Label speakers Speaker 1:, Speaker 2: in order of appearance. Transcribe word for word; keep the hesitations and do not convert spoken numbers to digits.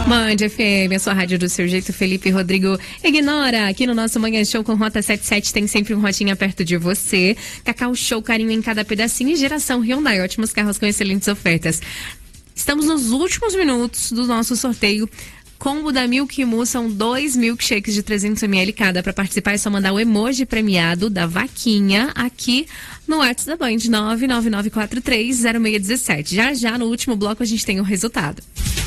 Speaker 1: Band F M, a sua rádio do seu jeito. Felipe Rodrigo ignora. Aqui no nosso Manhã Show com Rota setenta e sete tem sempre um rotinha perto de você. Cacau Show, carinho em cada pedacinho. E Geração Hyundai, ótimos carros com excelentes ofertas. Estamos nos últimos minutos do nosso sorteio. Combo da Milk Mu são dois milkshakes de trezentos mililitros cada. Para participar é só mandar o emoji premiado da vaquinha aqui no WhatsApp da Band nove nove nove quatro três zero seis um sete. Já já no último bloco a gente tem o resultado.